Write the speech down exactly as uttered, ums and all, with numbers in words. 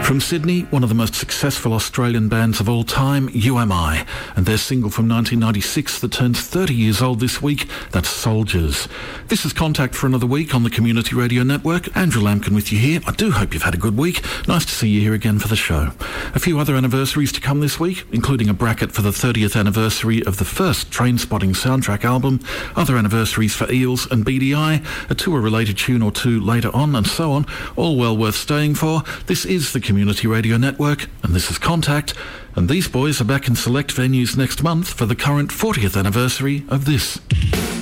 From Sydney, one of the most successful Australian bands of all time, U M I, and their single from nineteen ninety-six that turns thirty years old this week, that's Soldiers. This is Contact for another week on the Community Radio Network. Andrew Lampkin with you here. I do hope you've had a good week. Nice to see you here again for the show. A few other anniversaries to come this week, including a bracket for the thirtieth anniversary of the first Trainspotting soundtrack album, other anniversaries for Eels and B D I, a tour-related tune or two later on, and so on, all well worth staying for. This is the Community Radio Network, and this is Contact, and these boys are back in select venues next month for the current fortieth anniversary of this.